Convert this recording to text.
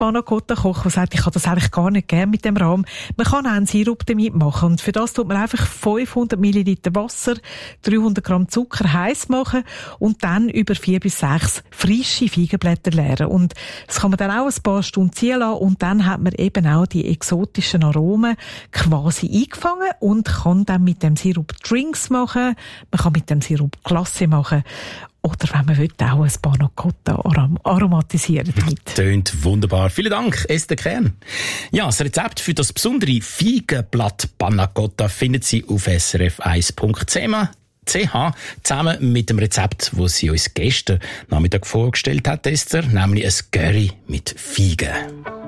Panna Cotta Koch, der sagt, ich kann das eigentlich gar nicht gerne mit dem Rahm. Man kann auch einen Sirup damit machen. Und für das tut man einfach 500 Milliliter Wasser, 300 Gramm Zucker heiß machen und dann über 4 bis 6 frische Feigenblätter leeren. Und das kann man dann auch ein paar Stunden ziehen lassen und dann hat man eben auch die exotischen Aromen quasi eingefangen und kann dann mit dem Sirup Drinks machen. Man kann mit dem Sirup Glasse machen. Oder wenn man will, auch ein Panna Cotta aromatisieren damit. Tönt wunderbar. Vielen Dank, Esther Kern. Ja, das Rezept für das besondere Feigenblatt Panna Cotta finden Sie auf srf1.ch zusammen mit dem Rezept, das sie uns gestern Nachmittag vorgestellt hat, Esther, nämlich ein Curry mit Feigen.